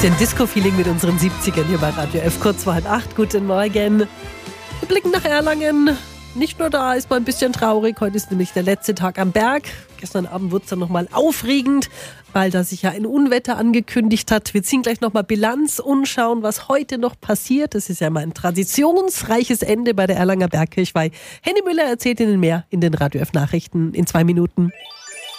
Bisschen Disco-Feeling mit unseren 70ern hier bei Radio F. Kurz vor 7:30. Guten Morgen. Wir blicken nach Erlangen. Nicht nur da ist man ein bisschen traurig. Heute ist nämlich der letzte Tag am Berg. Gestern Abend wurde es dann nochmal aufregend, weil da sich ja ein Unwetter angekündigt hat. Wir ziehen gleich nochmal Bilanz und schauen, was heute noch passiert. Das ist ja mal ein traditionsreiches Ende bei der Erlanger Bergkirchweih. Henny Müller erzählt Ihnen mehr in den Radio F Nachrichten in 2 Minuten.